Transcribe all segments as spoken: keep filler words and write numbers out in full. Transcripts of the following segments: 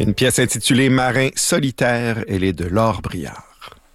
Une pièce intitulée Marin solitaire, elle est de Laure Briard.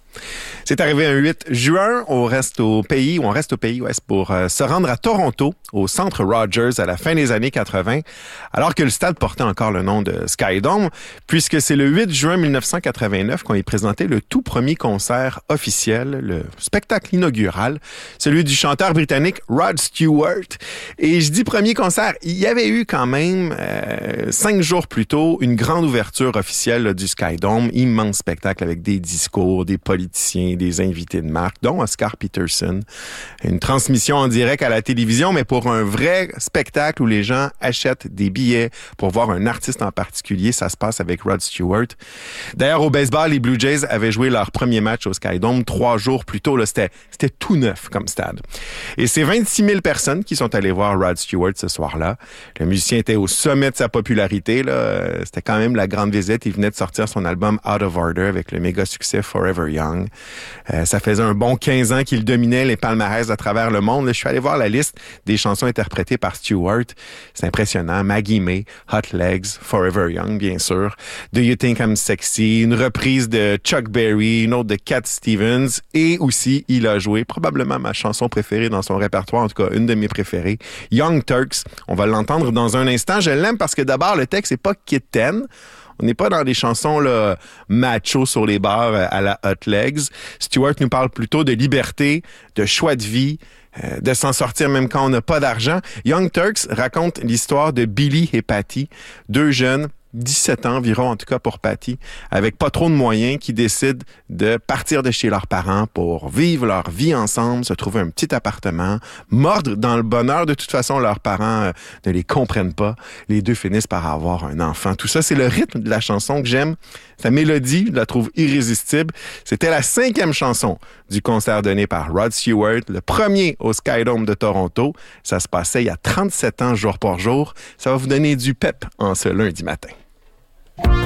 C'est arrivé un huit juin, on reste au pays, ou on reste au pays ouest pour euh, se rendre à Toronto, au centre Rogers, à la fin des années quatre-vingt, alors que le stade portait encore le nom de Skydome, puisque c'est le huit juin mille neuf cent quatre-vingt-neuf qu'on y présentait le tout premier concert officiel, le spectacle inaugural, celui du chanteur britannique Rod Stewart. Et je dis premier concert, il y avait eu quand même, euh, cinq jours plus tôt, une grande ouverture officielle là, du Skydome, immense spectacle avec des discours, des politiciens, des invités de marque, dont Oscar Peterson. Une transmission en direct à la télévision, mais pour un vrai spectacle où les gens achètent des billets pour voir un artiste en particulier, ça se passe avec Rod Stewart. D'ailleurs, au baseball, les Blue Jays avaient joué leur premier match au Skydome trois jours plus tôt. Là, c'était, c'était tout neuf comme stade. Et c'est vingt-six mille personnes qui sont allées voir Rod Stewart ce soir-là. Le musicien était au sommet de sa popularité. Là. C'était quand même la grande visite. Il venait de sortir son album Out of Order avec le méga succès Forever Young. Euh, ça faisait un bon quinze ans qu'il dominait les palmarès à travers le monde. Là, je suis allé voir la liste des chansons interprétées par Stewart. C'est impressionnant. Maggie May, Hot Legs, Forever Young, bien sûr. Do You Think I'm Sexy, une reprise de Chuck Berry, une autre de Cat Stevens. Et aussi, il a joué probablement ma chanson préférée dans son répertoire, en tout cas une de mes préférées, Young Turks. On va l'entendre dans un instant. Je l'aime parce que d'abord, le texte n'est pas kitten. On n'est pas dans des chansons là, macho sur les bars à la Hot Legs. Stewart nous parle plutôt de liberté, de choix de vie, euh, de s'en sortir même quand on n'a pas d'argent. Young Turks raconte l'histoire de Billy et Patty, deux jeunes, dix-sept ans environ, en tout cas pour Patty, avec pas trop de moyens, qui décident de partir de chez leurs parents pour vivre leur vie ensemble, se trouver un petit appartement, mordre dans le bonheur. De toute façon, leurs parents euh, ne les comprennent pas. Les deux finissent par avoir un enfant. Tout ça, c'est le rythme de la chanson que j'aime. Sa mélodie, je la trouve irrésistible. C'était la cinquième chanson du concert donné par Rod Stewart, le premier au Skydome de Toronto. Ça se passait il y a trente-sept ans, jour pour jour. Ça va vous donner du pep en ce lundi matin.